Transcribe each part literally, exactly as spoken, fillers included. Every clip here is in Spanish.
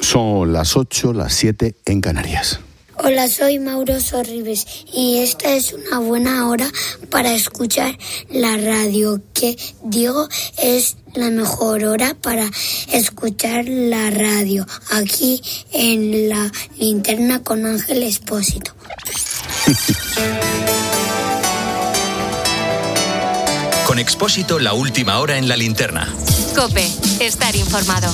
Son las ocho, las siete en Canarias. Hola, soy Mauro Sorribes y esta es una buena hora para escuchar la radio, que digo es la mejor hora para escuchar la radio, aquí en La Linterna con Ángel Expósito. Con Expósito, la última hora en La Linterna. COPE, estar informado.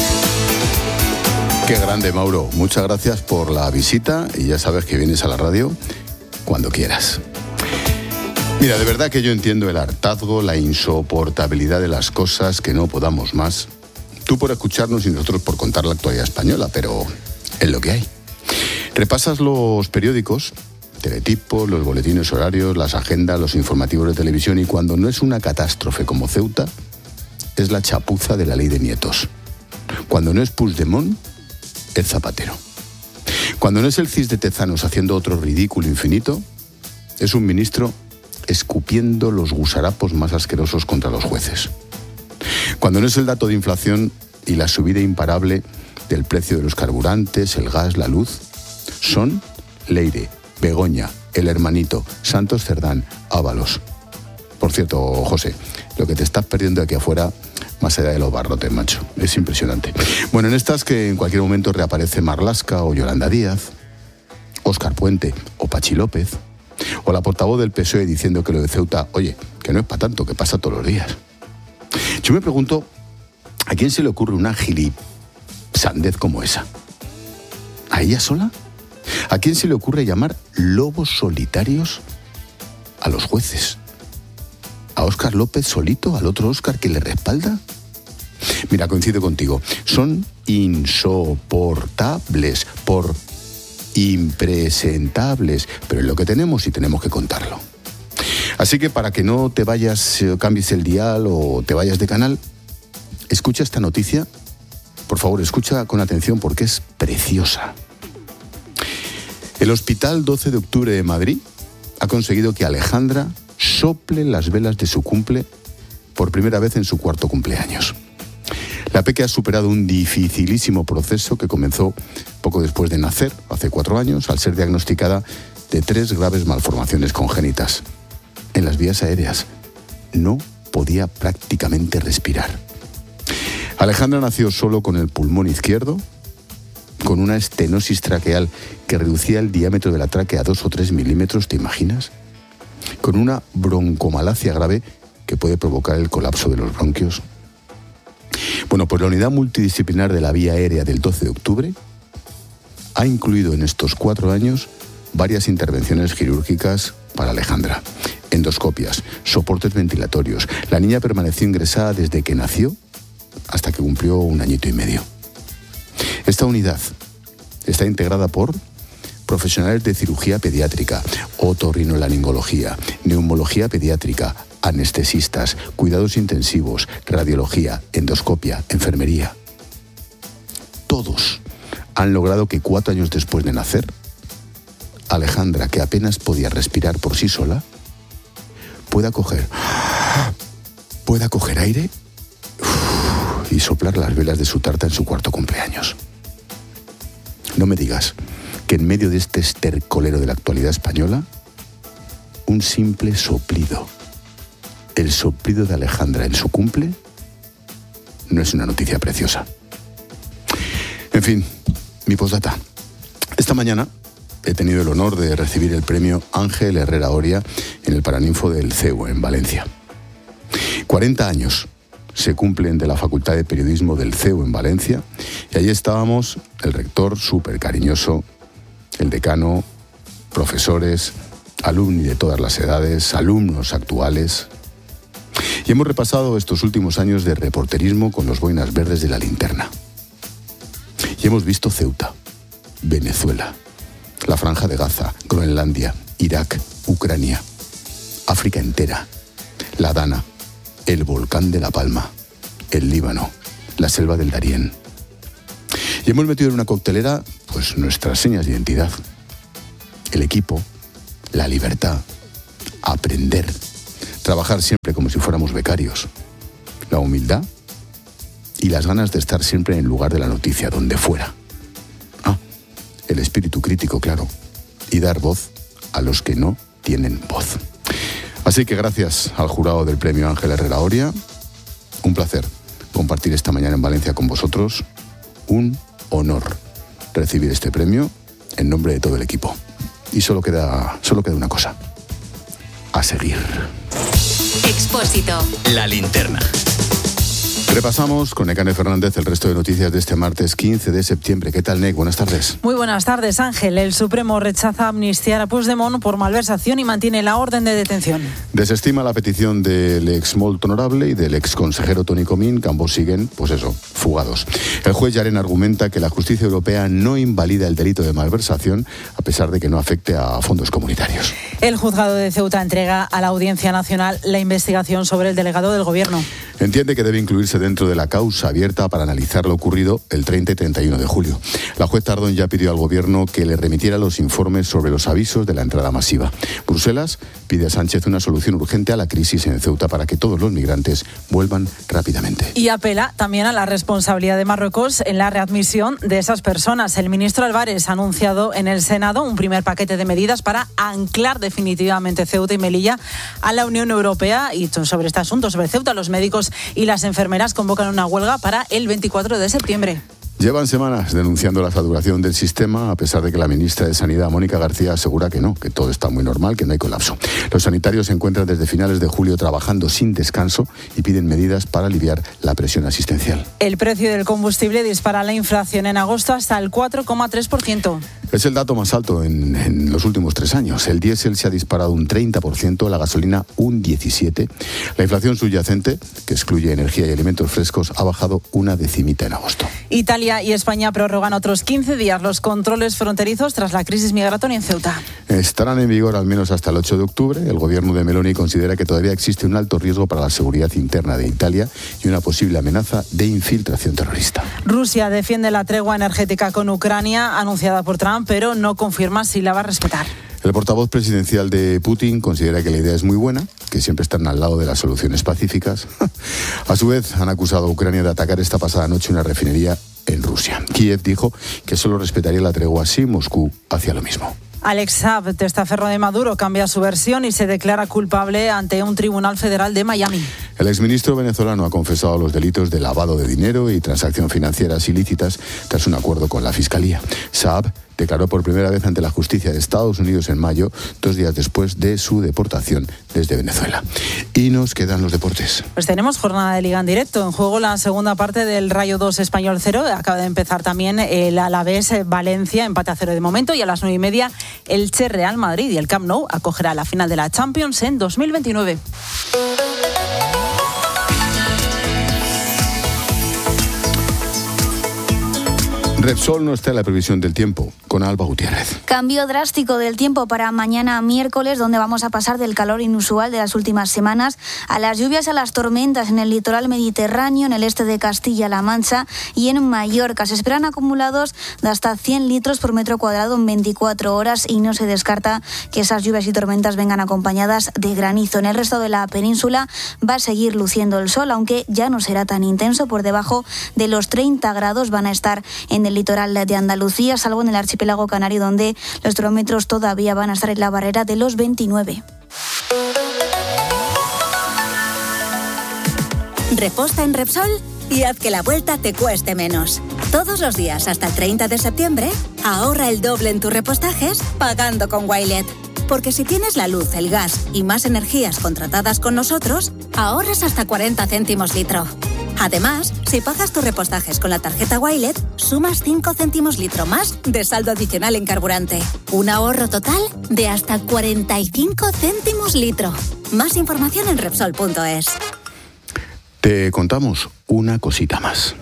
Qué grande, Mauro. Muchas gracias por la visita y ya sabes que vienes a la radio cuando quieras. Mira, de verdad que yo entiendo el hartazgo, la insoportabilidad de las cosas, que no podamos más. Tú por escucharnos y nosotros por contar la actualidad española, pero es lo que hay. Repasas los periódicos, teletipos, los boletines horarios, las agendas, los informativos de televisión y cuando no es una catástrofe como Ceuta, es la chapuza de la ley de nietos. Cuando no es Puigdemont, el Zapatero. Cuando no es el C I S de Tezanos haciendo otro ridículo infinito, es un ministro escupiendo los gusarapos más asquerosos contra los jueces. Cuando no es el dato de inflación y la subida imparable del precio de los carburantes, el gas, la luz, son Leire, Begoña, el hermanito, Santos Cerdán, Ábalos. Por cierto, José, lo que te estás perdiendo aquí afuera, más allá de los barrotes, macho. Es impresionante. Bueno, en estas que en cualquier momento reaparece Marlaska o Yolanda Díaz, Óscar Puente o Pachi López, o la portavoz del P S O E diciendo que lo de Ceuta, oye, que no es para tanto, que pasa todos los días. Yo me pregunto, ¿a quién se le ocurre una gilisandez como esa? ¿A ella sola? ¿A quién se le ocurre llamar lobos solitarios a los jueces? ¿A Óscar López solito, al otro Óscar que le respalda? Mira, coincido contigo, son insoportables, por impresentables, pero es lo que tenemos y tenemos que contarlo. Así que para que no te vayas, cambies el dial o te vayas de canal, escucha esta noticia, por favor, escucha con atención porque es preciosa. El Hospital doce de octubre de Madrid ha conseguido que Alejandra sople las velas de su cumple por primera vez en su cuarto cumpleaños. La peque ha superado un dificilísimo proceso que comenzó poco después de nacer, hace cuatro años, al ser diagnosticada de tres graves malformaciones congénitas. En las vías aéreas no podía prácticamente respirar. Alejandra nació solo con el pulmón izquierdo, con una estenosis traqueal que reducía el diámetro de la tráquea a dos o tres milímetros, ¿te imaginas? Con una broncomalacia grave que puede provocar el colapso de los bronquios. Bueno, pues la unidad multidisciplinar de la vía aérea del doce de octubre ha incluido en estos cuatro años varias intervenciones quirúrgicas para Alejandra, endoscopias, soportes ventilatorios. La niña permaneció ingresada desde que nació hasta que cumplió un añito y medio. Esta unidad está integrada por profesionales de cirugía pediátrica, otorrinolaringología, neumología pediátrica, anestesistas, cuidados intensivos, radiología, endoscopia, enfermería. Todos han logrado que cuatro años después de nacer, Alejandra, que apenas podía respirar por sí sola, pueda coger, pueda coger aire y soplar las velas de su tarta en su cuarto cumpleaños. No me digas que en medio de este estercolero de la actualidad española, un simple soplido, el soplido de Alejandra en su cumple, no es una noticia preciosa. En fin, mi postdata. Esta mañana he tenido el honor de recibir el premio Ángel Herrera Oria en el Paraninfo del C E U en Valencia. cuarenta años se cumplen de la Facultad de Periodismo del C E U en Valencia y allí estábamos el rector súper cariñoso, el decano, profesores, alumni de todas las edades, alumnos actuales. Y hemos repasado estos últimos años de reporterismo con los boinas verdes de La Linterna. Y hemos visto Ceuta, Venezuela, la Franja de Gaza, Groenlandia, Irak, Ucrania, África entera, la Dana, el volcán de La Palma, el Líbano, la selva del Darién. Y hemos metido en una coctelera, pues, nuestras señas de identidad. El equipo, la libertad, aprender, trabajar siempre como si fuéramos becarios, la humildad y las ganas de estar siempre en el lugar de la noticia, donde fuera. el espíritu crítico, claro, y dar voz a los que no tienen voz. Así que gracias al jurado del premio Ángel Herrera Oria. Un placer compartir esta mañana en Valencia con vosotros. Un honor recibir este premio en nombre de todo el equipo. Y solo queda, solo queda una cosa. A seguir. Expósito. La linterna. Repasamos con Nekane Fernández el resto de noticias de este martes quince de septiembre. ¿Qué tal, Nek? Buenas tardes. Muy buenas tardes, Ángel. El Supremo rechaza amnistiar a Puigdemont por malversación y mantiene la orden de detención. Desestima la petición del ex molt honorable y del ex consejero Toni Comín, que ambos siguen, pues eso, fugados. El juez Llarena argumenta que la justicia europea no invalida el delito de malversación, a pesar de que no afecte a fondos comunitarios. El juzgado de Ceuta entrega a la Audiencia Nacional la investigación sobre el delegado del Gobierno. Entiende que debe incluirse dentro de la causa abierta para analizar lo ocurrido el treinta y treinta y uno de julio. La juez Tardón ya pidió al Gobierno que le remitiera los informes sobre los avisos de la entrada masiva. Bruselas pide a Sánchez una solución urgente a la crisis en Ceuta para que todos los migrantes vuelvan rápidamente. Y apela también a la responsabilidad de Marruecos en la readmisión de esas personas. El ministro Álvarez ha anunciado en el Senado un primer paquete de medidas para anclar definitivamente Ceuta y Melilla a la Unión Europea. Y sobre este asunto, sobre Ceuta, los médicos y las enfermeras convocan una huelga para el veinticuatro de septiembre. Llevan semanas denunciando la saturación del sistema, a pesar de que la ministra de Sanidad, Mónica García, asegura que no, que todo está muy normal, que no hay colapso. Los sanitarios se encuentran desde finales de julio trabajando sin descanso y piden medidas para aliviar la presión asistencial. El precio del combustible dispara la inflación en agosto hasta el cuatro coma tres por ciento. Es el dato más alto en, en los últimos tres años. El diésel se ha disparado un treinta por ciento, la gasolina un diecisiete por ciento. La inflación subyacente, que excluye energía y alimentos frescos, ha bajado una decimita en agosto. Italia y España prorrogan otros quince días los controles fronterizos tras la crisis migratoria en Ceuta. Estarán en vigor al menos hasta el ocho de octubre. El gobierno de Meloni considera que todavía existe un alto riesgo para la seguridad interna de Italia y una posible amenaza de infiltración terrorista. Rusia defiende la tregua energética con Ucrania anunciada por Trump, pero no confirma si la va a respetar. El portavoz presidencial de Putin considera que la idea es muy buena, que siempre están al lado de las soluciones pacíficas. A su vez, han acusado a Ucrania de atacar esta pasada noche una refinería en Rusia. Kiev dijo que solo respetaría la tregua si Moscú hacía lo mismo. Alex Saab, testaferro de Maduro, cambia su versión y se declara culpable ante un tribunal federal de Miami. El exministro venezolano ha confesado los delitos de lavado de dinero y transacción financieras ilícitas tras un acuerdo con la Fiscalía. Saab declaró por primera vez ante la justicia de Estados Unidos en mayo, dos días después de su deportación desde Venezuela. Y nos quedan los deportes. Pues tenemos jornada de Liga en directo. En juego la segunda parte del Rayo dos Español cero. Acaba de empezar también el Alavés Valencia, empate a cero de momento. Y a las nueve y media el Che Real Madrid y el Camp Nou acogerá la final de la Champions en dos mil veintinueve. Repsol no está en la previsión del tiempo, con Alba Gutiérrez. Cambio drástico del tiempo para mañana miércoles, donde vamos a pasar del calor inusual de las últimas semanas a las lluvias, a las tormentas en el litoral mediterráneo, en el este de Castilla-La Mancha y en Mallorca. Se esperan acumulados de hasta cien litros por metro cuadrado en veinticuatro horas y no se descarta que esas lluvias y tormentas vengan acompañadas de granizo. En el resto de la península va a seguir luciendo el sol, aunque ya no será tan intenso. Por debajo de los treinta grados van a estar en el litoral de Andalucía, salvo en el archipiélago canario, donde los termómetros todavía van a estar en la barrera de los veintinueve. Reposta en Repsol y haz que la vuelta te cueste menos. Todos los días hasta el treinta de septiembre, ahorra el doble en tus repostajes pagando con Wilet. Porque si tienes la luz, el gas y más energías contratadas con nosotros, ahorras hasta cuarenta céntimos litro. Además, si pagas tus repostajes con la tarjeta Wilet, sumas cinco céntimos litro más de saldo adicional en carburante. Un ahorro total de hasta cuarenta y cinco céntimos litro. Más información en Repsol punto es. Te contamos una cosita más.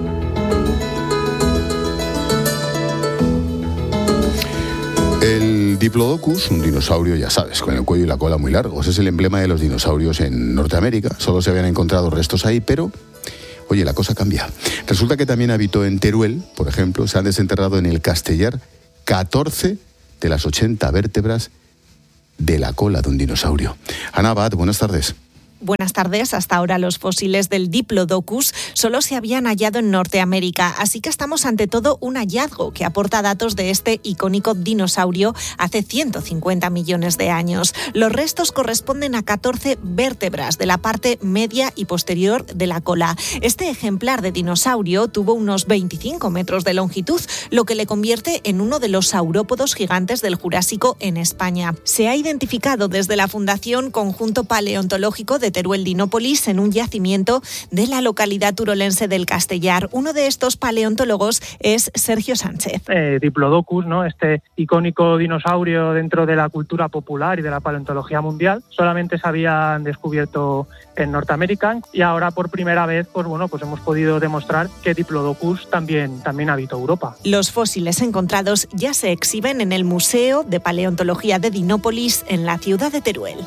El Diplodocus, un dinosaurio, ya sabes, con el cuello y la cola muy largos, es el emblema de los dinosaurios en Norteamérica. Solo se habían encontrado restos ahí, pero, oye, la cosa cambia. Resulta que también habitó en Teruel, por ejemplo. Se han desenterrado en el Castellar catorce de las ochenta vértebras de la cola de un dinosaurio. Ana Abad, buenas tardes. Buenas tardes. Hasta ahora los fósiles del Diplodocus solo se habían hallado en Norteamérica, así que estamos ante todo un hallazgo que aporta datos de este icónico dinosaurio hace ciento cincuenta millones de años. Los restos corresponden a catorce vértebras de la parte media y posterior de la cola. Este ejemplar de dinosaurio tuvo unos veinticinco metros de longitud, lo que le convierte en uno de los saurópodos gigantes del Jurásico en España. Se ha identificado desde la Fundación Conjunto Paleontológico de Teruel Dinópolis en un yacimiento de la localidad turolense del Castellar. Uno de estos paleontólogos es Sergio Sánchez. Eh, Diplodocus, ¿no? Este icónico dinosaurio dentro de la cultura popular y de la paleontología mundial, solamente se habían descubierto en Norteamérica y ahora por primera vez, pues bueno, pues hemos podido demostrar que Diplodocus también, también habitó Europa. Los fósiles encontrados ya se exhiben en el Museo de Paleontología de Dinópolis en la ciudad de Teruel.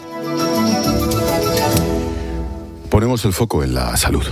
Ponemos el foco en la salud.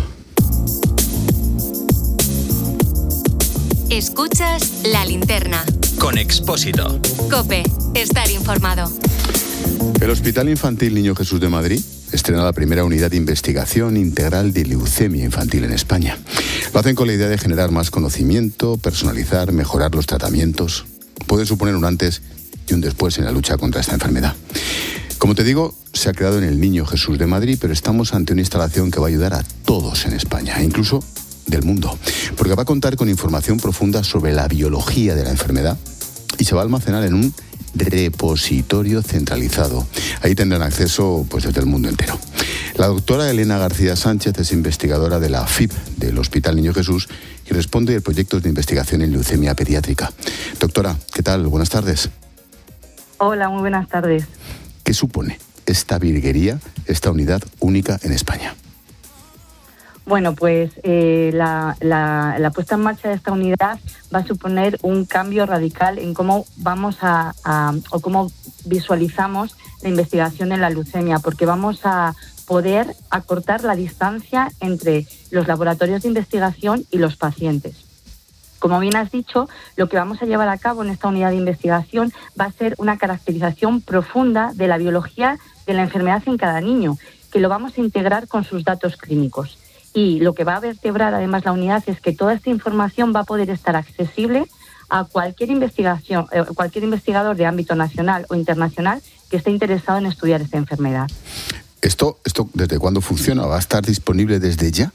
Escuchas La Linterna. Con Expósito. COPE. Estar informado. El Hospital Infantil Niño Jesús de Madrid estrena la primera unidad de investigación integral de leucemia infantil en España. Lo hacen con la idea de generar más conocimiento, personalizar, mejorar los tratamientos. Puede suponer un antes y un después en la lucha contra esta enfermedad. Como te digo, se ha creado en el Niño Jesús de Madrid, pero estamos ante una instalación que va a ayudar a todos en España, incluso del mundo, porque va a contar con información profunda sobre la biología de la enfermedad y se va a almacenar en un repositorio centralizado. Ahí tendrán acceso pues desde el mundo entero. La doctora Elena García Sánchez es investigadora de la F I P del Hospital Niño Jesús y responde de proyectos de investigación en leucemia pediátrica. Doctora, ¿qué tal? Buenas tardes. Hola, muy buenas tardes. ¿Qué supone esta virguería, esta unidad única en España? Bueno, pues eh, la, la, la puesta en marcha de esta unidad va a suponer un cambio radical en cómo vamos a, a o cómo visualizamos la investigación en la leucemia, porque vamos a poder acortar la distancia entre los laboratorios de investigación y los pacientes. Como bien has dicho, lo que vamos a llevar a cabo en esta unidad de investigación va a ser una caracterización profunda de la biología de la enfermedad en cada niño, que lo vamos a integrar con sus datos clínicos. Y lo que va a vertebrar además la unidad es que toda esta información va a poder estar accesible a cualquier investigación, eh, cualquier investigador de ámbito nacional o internacional que esté interesado en estudiar esta enfermedad. ¿Esto, esto desde cuándo funciona? ¿Va a estar disponible desde ya?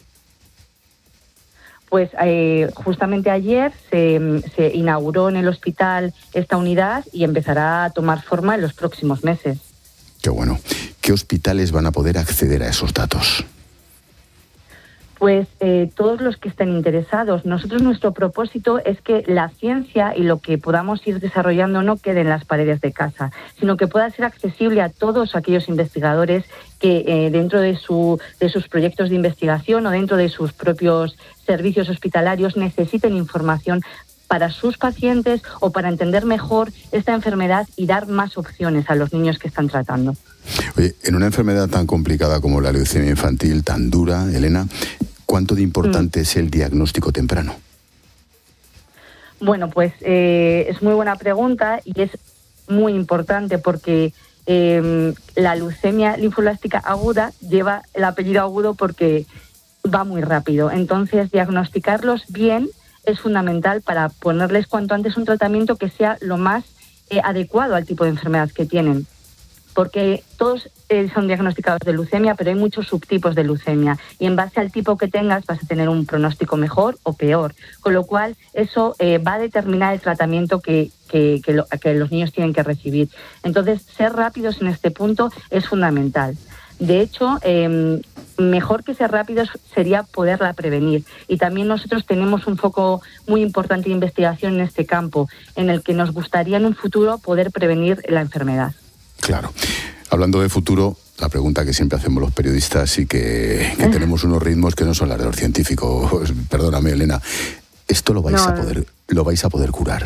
Pues eh, justamente ayer se, se inauguró en el hospital esta unidad y empezará a tomar forma en los próximos meses. Qué bueno. ¿Qué hospitales van a poder acceder a esos datos? Pues eh, todos los que estén interesados. Nosotros nuestro propósito es que la ciencia y lo que podamos ir desarrollando no quede en las paredes de casa, sino que pueda ser accesible a todos aquellos investigadores que eh, dentro de, su, de sus proyectos de investigación o dentro de sus propios servicios hospitalarios necesiten información para sus pacientes o para entender mejor esta enfermedad y dar más opciones a los niños que están tratando. Oye, en una enfermedad tan complicada como la leucemia infantil, tan dura, Elena, ¿cuánto de importante mm. es el diagnóstico temprano? Bueno, pues eh, es muy buena pregunta y es muy importante porque eh, la leucemia linfoblástica aguda lleva el apellido agudo porque va muy rápido. Entonces, diagnosticarlos bien es fundamental para ponerles cuanto antes un tratamiento que sea lo más eh, adecuado al tipo de enfermedad que tienen. Porque todos eh, son diagnosticados de leucemia, pero hay muchos subtipos de leucemia y en base al tipo que tengas vas a tener un pronóstico mejor o peor, con lo cual eso eh, va a determinar el tratamiento que, que, que, lo, que los niños tienen que recibir. Entonces, ser rápidos en este punto es fundamental. De hecho, eh, mejor que ser rápidos sería poderla prevenir. Y también nosotros tenemos un foco muy importante de investigación en este campo, en el que nos gustaría en un futuro poder prevenir la enfermedad. Claro. Hablando de futuro, la pregunta que siempre hacemos los periodistas y que, que tenemos unos ritmos que no son las de los científicos. Perdóname, Elena. ¿Esto lo vais no, a poder, lo vais a poder curar?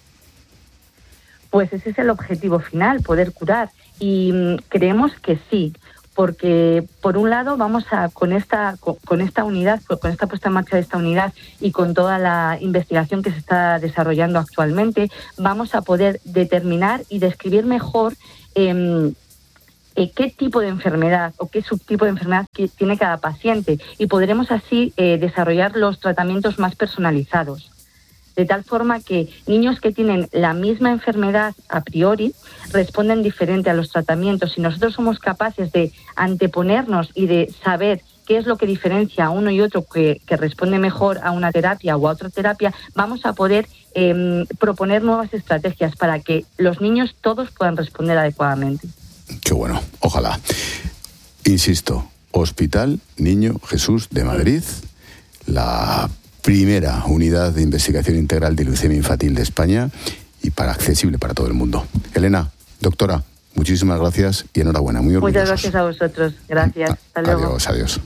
Pues ese es el objetivo final, poder curar. Y mmm, creemos que sí. Porque, por un lado, vamos a con esta con, con esta unidad, con esta puesta en marcha de esta unidad y con toda la investigación que se está desarrollando actualmente, vamos a poder determinar y describir mejor eh, eh, qué tipo de enfermedad o qué subtipo de enfermedad que tiene cada paciente y podremos así eh, desarrollar los tratamientos más personalizados. De tal forma que niños que tienen la misma enfermedad a priori responden diferente a los tratamientos. Si nosotros somos capaces de anteponernos y de saber qué es lo que diferencia a uno y otro que, que responde mejor a una terapia o a otra terapia, vamos a poder eh, proponer nuevas estrategias para que los niños todos puedan responder adecuadamente. Qué bueno, ojalá. Insisto, Hospital Niño Jesús de Madrid, la primera unidad de investigación integral de leucemia infantil de España y para accesible para todo el mundo. Elena, doctora, muchísimas gracias y enhorabuena. Muy orgullosos. Muchas gracias a vosotros. Gracias. Hasta luego. Adiós, adiós.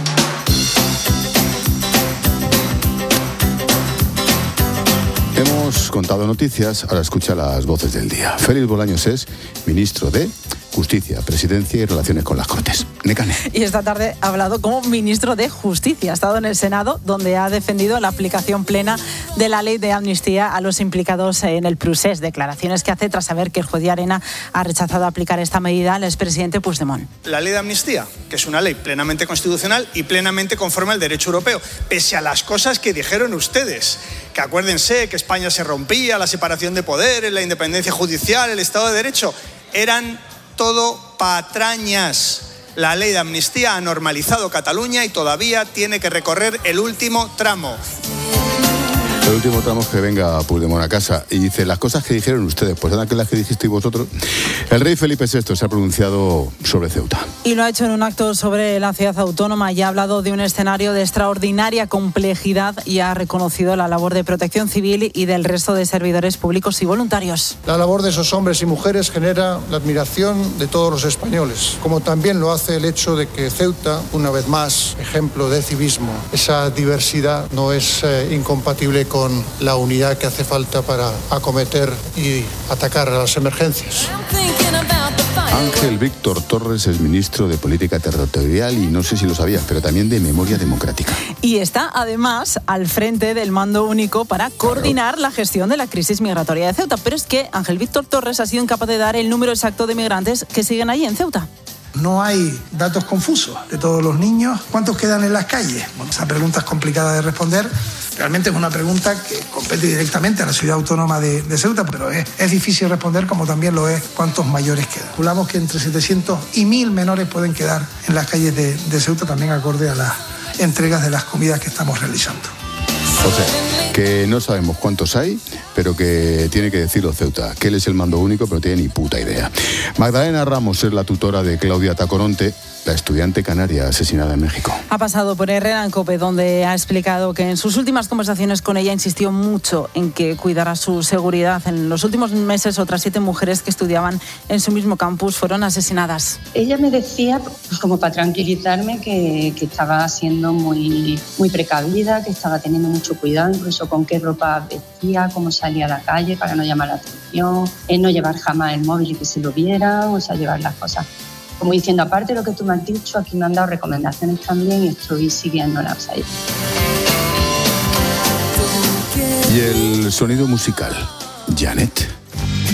Hemos contado noticias, ahora escucha las voces del día. Félix Bolaños es ministro de Justicia, Presidencia y Relaciones con las Cortes. Necane. Y esta tarde ha hablado como ministro de Justicia. Ha estado en el Senado, donde ha defendido la aplicación plena de la ley de amnistía a los implicados en el procés. Declaraciones que hace tras saber que el juez Llarena ha rechazado aplicar esta medida al expresidente Puigdemont. La ley de amnistía, que es una ley plenamente constitucional y plenamente conforme al derecho europeo, pese a las cosas que dijeron ustedes. Que acuérdense que España se rompía, la separación de poderes, la independencia judicial, el Estado de Derecho, eran todo patrañas. La ley de amnistía ha normalizado Cataluña y todavía tiene que recorrer el último tramo. El último tramo es que venga Puigdemont a casa y dice las cosas que dijeron ustedes, pues eran aquellas que dijisteis vosotros. El rey Felipe sexto se ha pronunciado sobre Ceuta. Y lo ha hecho en un acto sobre la ciudad autónoma y ha hablado de un escenario de extraordinaria complejidad y ha reconocido la labor de protección civil y del resto de servidores públicos y voluntarios. La labor de esos hombres y mujeres genera la admiración de todos los españoles, como también lo hace el hecho de que Ceuta, una vez más, ejemplo de civismo. Esa diversidad no es eh, incompatible con la unidad que hace falta para acometer y atacar a las emergencias. Ángel Víctor Torres es ministro de Política Territorial y no sé si lo sabías, pero también de Memoria Democrática. Y está además al frente del mando único para coordinar la gestión de la crisis migratoria de Ceuta. Pero es que Ángel Víctor Torres ha sido incapaz de dar el número exacto de migrantes que siguen allí en Ceuta. No hay datos confusos de todos los niños. ¿Cuántos quedan en las calles? Bueno, esa pregunta es complicada de responder. Realmente es una pregunta que compete directamente a la ciudad autónoma de, de Ceuta, pero es, es difícil responder, como también lo es cuántos mayores quedan. Calculamos que entre setecientos y mil menores pueden quedar en las calles de, de Ceuta, también acorde a las entregas de las comidas que estamos realizando. O sea, que no sabemos cuántos hay, pero que tiene que decirlo Ceuta, que él es el mando único, pero no tiene ni puta idea. Magdalena Ramos es la tutora de Claudia Tacoronte, la estudiante canaria asesinada en México. Ha pasado por Herrera en COPE, donde ha explicado que en sus últimas conversaciones con ella insistió mucho en que cuidara su seguridad. En los últimos meses, otras siete mujeres que estudiaban en su mismo campus fueron asesinadas. Ella me decía, pues como para tranquilizarme, que, que estaba siendo muy, muy precavida, que estaba teniendo mucho cuidado, incluso con qué ropa vestía, cómo salía a la calle para no llamar la atención, en no llevar jamás el móvil y que se lo vieran, o sea, llevar las cosas. Como diciendo, aparte de lo que tú me has dicho, aquí me han dado recomendaciones también y estoy siguiéndolas ahí. Y el sonido musical, Janet.